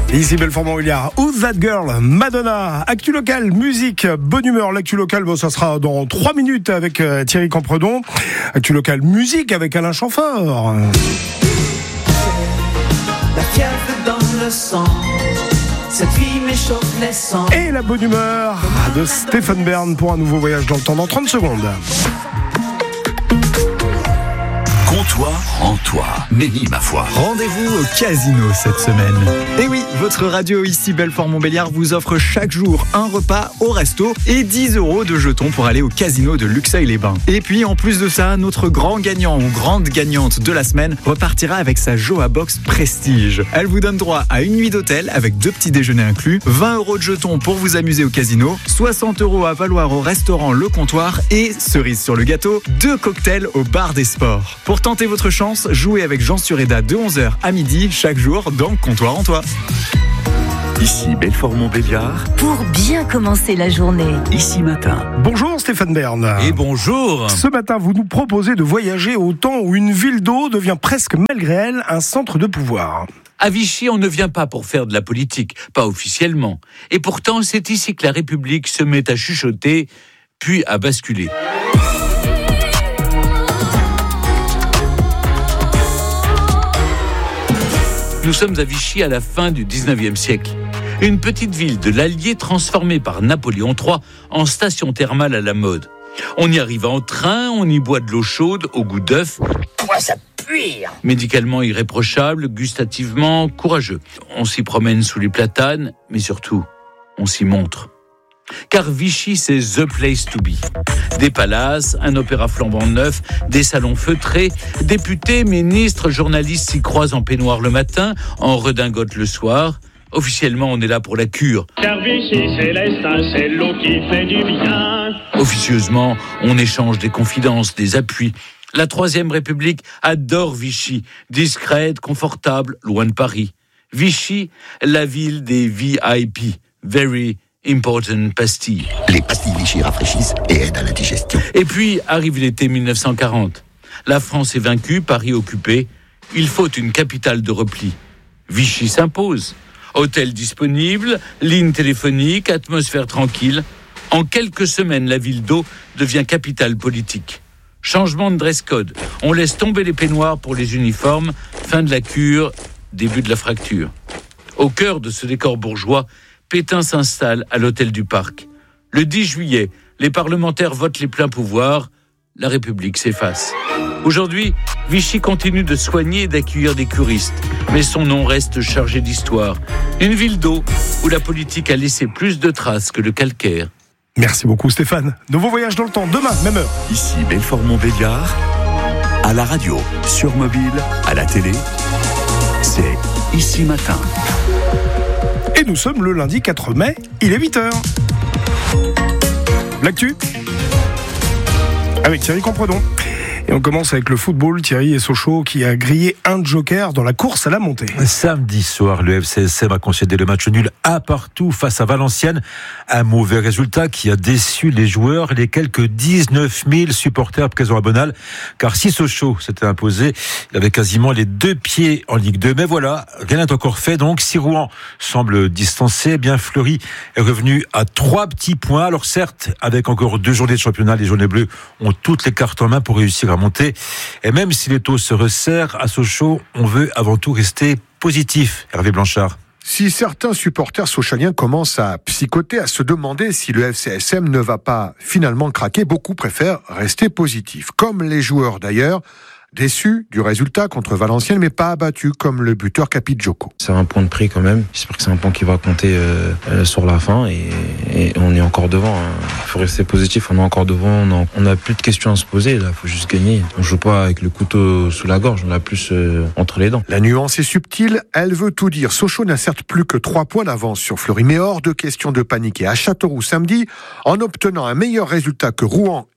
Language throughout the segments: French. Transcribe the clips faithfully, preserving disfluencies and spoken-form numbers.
Ici Belfort-Montbéliard, Who's That Girl, Madonna, actu local, musique, bonne humeur. L'actu local, bon, ça sera dans trois minutes avec euh, Thierry Campredon. Actu local, musique avec Alain Chamfort. La fièvre dans le sang, cette vie m'échauffe les sangs. Et la bonne humeur de Stéphane Bern pour un nouveau voyage dans le temps dans trente secondes. Comptoir en toi, Nenny ma foi. Rendez-vous au casino cette semaine. Et oui, votre radio ici Belfort-Montbéliard vous offre chaque jour un repas au resto et dix euros de jetons pour aller au casino de Luxeuil-les-Bains. Et puis en plus de ça, notre grand gagnant ou grande gagnante de la semaine repartira avec sa Joa Box Prestige. Elle vous donne droit à une nuit d'hôtel avec deux petits déjeuners inclus, vingt euros de jetons pour vous amuser au casino, soixante euros à valoir au restaurant Le Comptoir et, cerise sur le gâteau, deux cocktails au bar des sports. Pour tenter votre chance, jouez avec Jean Sureda de onze heures à midi chaque jour dans Comptoir en toi. Ici Belfort-Montbéliard. Pour bien commencer la journée. Ici Matin. Bonjour Stéphane Bern. Et bonjour. Ce matin, vous nous proposez de voyager au temps où une ville d'eau devient presque malgré elle un centre de pouvoir. À Vichy, on ne vient pas pour faire de la politique, pas officiellement. Et pourtant, c'est ici que la République se met à chuchoter, puis à basculer. Nous sommes à Vichy à la fin du dix-neuvième siècle. Une petite ville de l'Allier transformée par Napoléon trois en station thermale à la mode. On y arrive en train, on y boit de l'eau chaude au goût d'œuf. Quoi, ça pue! Médicalement irréprochable, gustativement courageux. On s'y promène sous les platanes, mais surtout, on s'y montre. Car Vichy, c'est the place to be. Des palaces, un opéra flambant neuf, des salons feutrés, députés, ministres, journalistes s'y croisent en peignoir le matin, en redingote le soir. Officiellement, on est là pour la cure. Car Vichy, c'est l'estin, c'est l'eau qui fait du bien. Officieusement, on échange des confidences, des appuis. La Troisième République adore Vichy, discrète, confortable, loin de Paris. Vichy, la ville des V I P, very important pastilles. Les pastilles Vichy rafraîchissent et aident à la digestion. Et puis arrive l'été mille neuf cent quarante. La France est vaincue, Paris occupé. Il faut une capitale de repli. Vichy s'impose. Hôtel disponible, ligne téléphonique, atmosphère tranquille. En quelques semaines, la ville d'eau devient capitale politique. Changement de dress code. On laisse tomber les peignoirs pour les uniformes. Fin de la cure, début de la fracture. Au cœur de ce décor bourgeois, Pétain s'installe à l'hôtel du Parc. Le dix juillet, les parlementaires votent les pleins pouvoirs. La République s'efface. Aujourd'hui, Vichy continue de soigner et d'accueillir des curistes. Mais son nom reste chargé d'histoire. Une ville d'eau où la politique a laissé plus de traces que le calcaire. Merci beaucoup Stéphane. Nouveau voyage dans le temps, demain, même heure. Ici Belfort-Montbéliard. À la radio, sur mobile, à la télé. C'est Ici Matin. Et nous sommes le lundi quatre mai, il est huit heures. L'actu avec Thierry Campredon. Et on commence avec le football. Thierry et Sochaux qui a grillé un joker dans la course à la montée. Samedi soir, le F C S M a concédé le match nul à partout face à Valenciennes. Un mauvais résultat qui a déçu les joueurs et les quelques dix-neuf mille supporters présents à Bonal. Car si Sochaux s'était imposé, il avait quasiment les deux pieds en Ligue deux. Mais voilà, rien n'est encore fait. Donc, si Rouen semble distancé, eh bien Fleury est revenu à trois petits points. Alors certes, avec encore deux journées de championnat, les jaunes et bleus ont toutes les cartes en main pour réussir à monter. Et même si les taux se resserrent à Sochaux, on veut avant tout rester positif. Hervé Blanchard. Si certains supporters sochaliens commencent à psychoter, à se demander si le F C S M ne va pas finalement craquer, beaucoup préfèrent rester positifs. Comme les joueurs d'ailleurs, déçus du résultat contre Valenciennes, mais pas abattus comme le buteur Capi Djoko. C'est un point de prix quand même. J'espère que c'est un point qui va compter euh, euh, sur la fin et, et on est encore devant. Il hein. faut rester positif, on est encore devant. On n'a plus de questions à se poser. Il faut juste gagner. On joue pas avec le couteau sous la gorge, on l'a plus euh, entre les dents. La nuance est subtile, elle veut tout dire. Sochaux n'a certes plus que trois points d'avance sur Fleury, mais hors de question de paniquer. À Châteauroux samedi, en obtenant un meilleur résultat que Rouen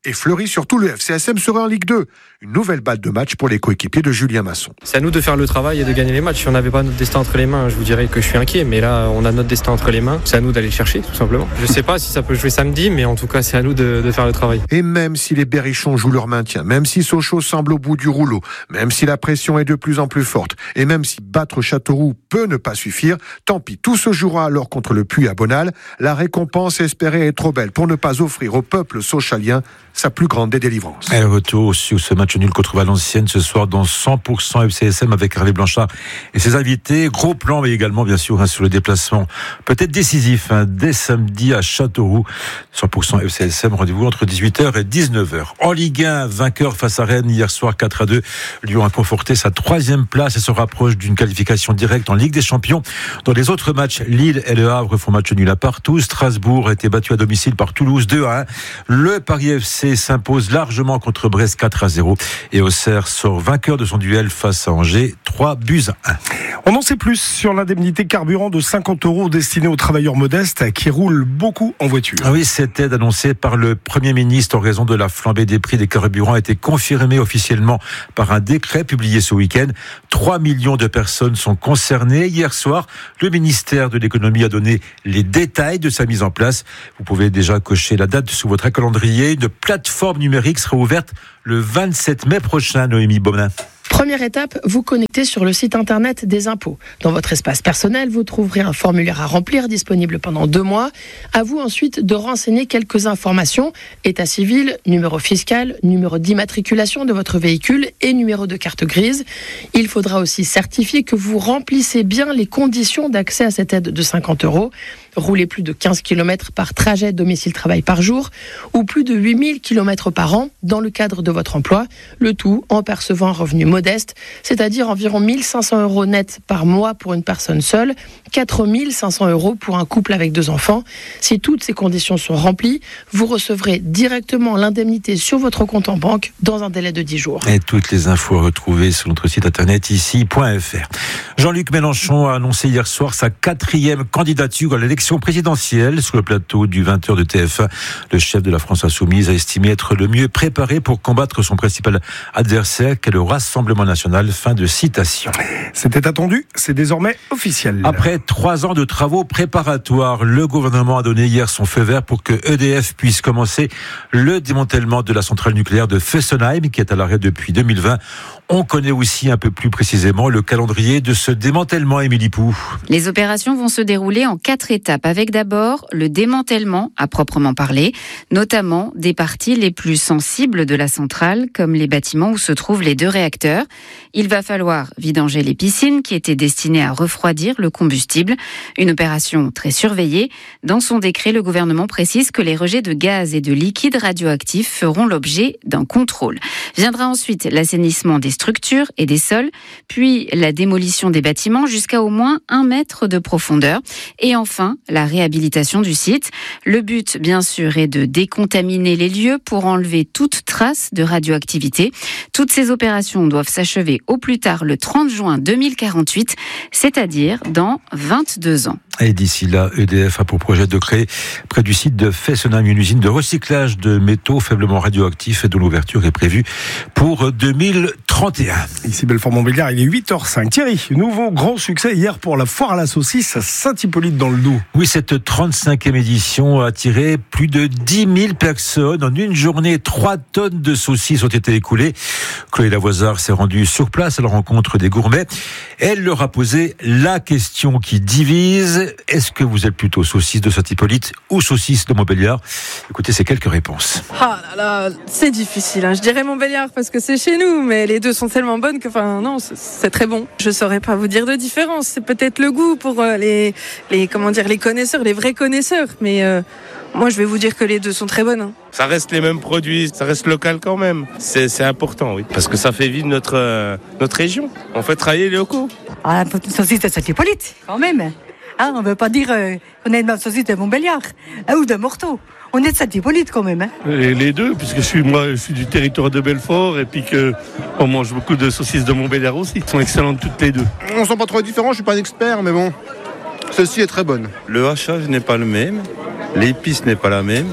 et Fleury, surtout le F C S M serait en Ligue deux. Une nouvelle balle de match pour les coéquipiers de Julien Masson. C'est à nous de faire le travail et de gagner les matchs. Si on n'avait pas notre destin entre les mains, je vous dirais que je suis inquiet. Mais là, on a notre destin entre les mains. C'est à nous d'aller le chercher, tout simplement. Je ne sais pas si ça peut jouer samedi, mais en tout cas, c'est à nous de, de faire le travail. Et même si les Berrichons jouent leur maintien, même si Sochaux semble au bout du rouleau, même si la pression est de plus en plus forte, et même si battre Châteauroux peut ne pas suffire, tant pis, tout se jouera alors contre le Puy à Bonal. La récompense espérée est trop belle pour ne pas offrir au peuple sochalien sa plus grande des délivrances. Et retour sur ce match nul contre Valenciennes ce soir dans cent pour cent F C S M avec Hervé Blanchard et ses invités. Gros plan, mais également bien sûr hein, sur le déplacement peut-être décisif hein, dès samedi à Châteauroux. cent pour cent F C S M, rendez-vous entre dix-huit heures et dix-neuf heures. En Ligue un, vainqueur face à Rennes hier soir quatre à deux. Lyon a conforté sa troisième place et se rapproche d'une qualification directe en Ligue des Champions. Dans les autres matchs, Lille et Le Havre font match nul à partout. Strasbourg a été battu à domicile par Toulouse deux à un. Le Paris F C s'impose largement contre Brest quatre à zéro et Auxerre sort vainqueur de son duel face à Angers trois buts à un. On en sait plus sur l'indemnité carburant de cinquante euros destinée aux travailleurs modestes qui roulent beaucoup en voiture. Ah oui, cette aide annoncée par le Premier ministre en raison de la flambée des prix des carburants a été confirmée officiellement par un décret publié ce week-end. trois millions de personnes sont concernées. Hier soir, le ministère de l'économie a donné les détails de sa mise en place. Vous pouvez déjà cocher la date sous votre calendrier. Une plateforme numérique sera ouverte le vingt-sept mai prochain, Noémie Bonin. Première étape, vous connectez sur le site internet des impôts. Dans votre espace personnel, vous trouverez un formulaire à remplir disponible pendant deux mois. À vous ensuite de renseigner quelques informations, état civil, numéro fiscal, numéro d'immatriculation de votre véhicule et numéro de carte grise. Il faudra aussi certifier que vous remplissez bien les conditions d'accès à cette aide de cinquante euros. Rouler plus de quinze kilomètres par trajet domicile-travail par jour ou plus de huit mille kilomètres par an dans le cadre de votre emploi, le tout en percevant un revenu modeste, c'est-à-dire environ mille cinq cents euros net par mois pour une personne seule, quatre mille cinq cents euros pour un couple avec deux enfants. Si toutes ces conditions sont remplies, vous recevrez directement l'indemnité sur votre compte en banque dans un délai de dix jours. Et toutes les infos à retrouver sur notre site internet ici point f r. Jean-Luc Mélenchon a annoncé hier soir sa quatrième candidature à l'élection présidentielle sur le plateau du vingt heures de T F un. Le chef de la France Insoumise a estimé être le mieux préparé pour combattre son principal adversaire qu'est le Rassemblement national. Fin de citation. C'était attendu, c'est désormais officiel. Après trois ans de travaux préparatoires, le gouvernement a donné hier son feu vert pour que E D F puisse commencer le démantèlement de la centrale nucléaire de Fessenheim qui est à l'arrêt depuis deux mille vingt. On connaît aussi un peu plus précisément le calendrier de ce démantèlement, Émilie Pou. Les opérations vont se dérouler en quatre étapes, avec d'abord le démantèlement à proprement parler, notamment des parties les plus sensibles de la centrale, comme les bâtiments où se trouvent les deux réacteurs. Il va falloir vidanger les piscines qui étaient destinées à refroidir le combustible. Une opération très surveillée. Dans son décret, le gouvernement précise que les rejets de gaz et de liquides radioactifs feront l'objet d'un contrôle. Viendra ensuite l'assainissement des structures et des sols, puis la démolition des bâtiments jusqu'à au moins un mètre de profondeur. Et enfin, la réhabilitation du site. Le but, bien sûr, est de décontaminer les lieux pour enlever toute trace de radioactivité. Toutes ces opérations doivent s'achever au plus tard le trente juin deux mille quarante-huit, c'est-à-dire dans vingt-deux ans. Et d'ici là, E D F a pour projet de créer près du site de Fessenheim une usine de recyclage de métaux faiblement radioactifs dont l'ouverture est prévue pour deux mille trente et un. Ici Belfort-Montbéliard, il est huit heures cinq. Thierry, nouveau grand succès hier pour la foire à la saucisse à Saint-Hippolyte dans le Doubs. Oui, cette trente-cinquième édition a attiré plus de dix mille personnes. En une journée, trois tonnes de saucisses ont été écoulées. Chloé Lavoisard s'est rendue sur place à la rencontre des gourmets. Elle leur a posé la question qui divise. Est-ce que vous êtes plutôt saucisse de Saint-Hippolyte ou saucisse de Montbéliard? Écoutez ces quelques réponses. Ah là là, c'est difficile. Hein. Je dirais Montbéliard parce que c'est chez nous, mais les deux sont tellement bonnes que, enfin, non, c'est, c'est très bon. Je saurais pas vous dire de différence. C'est peut-être le goût pour euh, les, les, comment dire, les connaisseurs, les vrais connaisseurs. Mais euh, moi, je vais vous dire que les deux sont très bonnes. Hein. Ça reste les mêmes produits, ça reste local quand même. C'est, c'est important, oui, parce que ça fait vivre notre euh, notre région. On fait travailler les locaux. Ah, une saucisse de Saint-Hippolyte, quand même. Hein, on ne veut pas dire euh, qu'on est une saucisse de Montbéliard hein, ou de Morteau. On est de Saint-Hippolyte quand même. Hein. Les, les deux, puisque je suis, moi, je suis du territoire de Belfort et puis qu'on mange beaucoup de saucisses de Montbéliard aussi. Elles sont excellentes toutes les deux. On ne sent pas trop différent, je ne suis pas un expert, mais bon, celle-ci est très bonne. Le hachage n'est pas le même, l'épice n'est pas la même,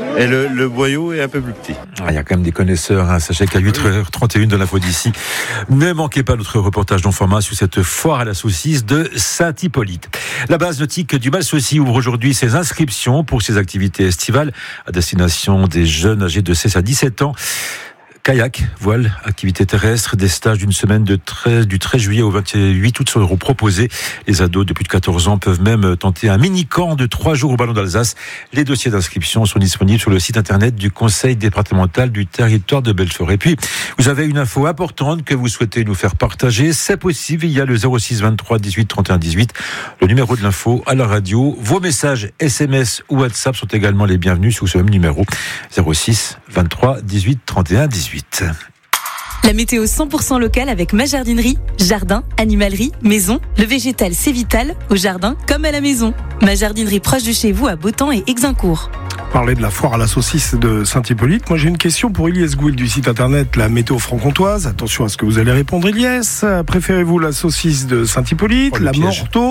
et le, le boyau est un peu plus petit. Il y a quand même des connaisseurs, hein. Sachez qu'à huit heures trente et une de l'info d'ici, ne manquez pas notre reportage dans format sur cette foire à la saucisse de Saint-Hippolyte. La base nautique du Malsaucy ouvre aujourd'hui ses inscriptions pour ses activités estivales à destination des jeunes âgés de seize à dix-sept ans. Kayak, voile, activités terrestres, des stages d'une semaine de treize, du treize juillet au vingt-huit août seront proposés. Les ados de plus de quatorze ans peuvent même tenter un mini-camp de trois jours au Ballon d'Alsace. Les dossiers d'inscription sont disponibles sur le site internet du Conseil départemental du territoire de Belfort. Et puis, vous avez une info importante que vous souhaitez nous faire partager. C'est possible, il y a le zéro six vingt-trois dix-huit trente et un dix-huit, le numéro de l'info à la radio. Vos messages S M S ou WhatsApp sont également les bienvenus sur ce même numéro, zéro six vingt-trois dix-huit trente et un dix-huit. La météo cent pour cent locale avec ma jardinerie. Jardin, animalerie, maison. Le végétal, c'est vital, au jardin comme à la maison. Ma jardinerie proche de chez vous à Beautemps et Exincourt. Parler de la foire à la saucisse de Saint-Hippolyte. Moi, j'ai une question pour Ilyes Gouil du site internet La Météo Franc-Comtoise. Attention à ce que vous allez répondre, Ilyes. Préférez-vous la saucisse de Saint-Hippolyte, oh, la piège. Morteau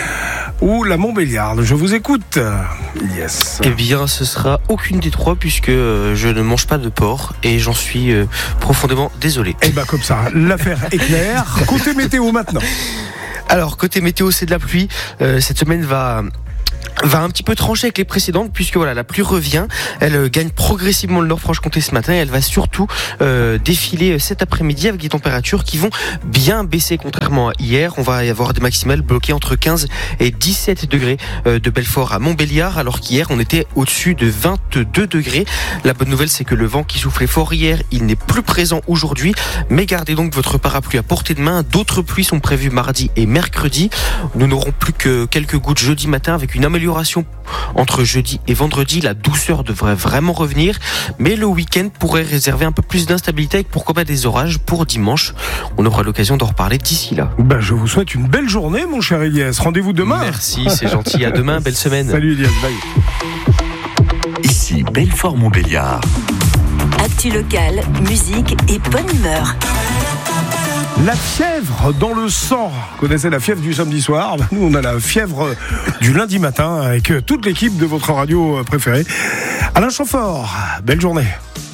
ou la Montbéliarde? Je vous écoute, Ilyes. Eh bien, ce sera aucune des trois puisque je ne mange pas de porc et j'en suis profondément désolé. Eh bien, comme ça, l'affaire est claire. Côté météo maintenant. Alors, côté météo, c'est de la pluie. Euh, cette semaine va... va un petit peu trancher avec les précédentes puisque voilà, la pluie revient, elle euh, gagne progressivement le Nord-Franche-Comté ce matin et elle va surtout euh, défiler cet après-midi avec des températures qui vont bien baisser contrairement à hier. On va y avoir des maximales bloquées entre quinze et dix-sept degrés euh, de Belfort à Montbéliard alors qu'hier on était au-dessus de vingt-deux degrés. La bonne nouvelle c'est que le vent qui soufflait fort hier, il n'est plus présent aujourd'hui, mais gardez donc votre parapluie à portée de main. D'autres pluies sont prévues mardi et mercredi. Nous n'aurons plus que quelques gouttes jeudi matin avec une amélioration entre jeudi et vendredi. La douceur devrait vraiment revenir, mais le week-end pourrait réserver un peu plus d'instabilité avec pourquoi pas des orages pour dimanche. On aura l'occasion d'en reparler d'ici là. Ben, je vous souhaite une belle journée, mon cher Ilyes. Rendez-vous demain. Merci, c'est gentil. À demain, belle semaine. Salut Ilyes, bye. Ici Belfort-Montbéliard. Actu locale, musique et bonne humeur. La fièvre dans le sang. Vous connaissez la fièvre du samedi soir? Nous, on a la fièvre du lundi matin avec toute l'équipe de votre radio préférée. Alain Chamfort, belle journée.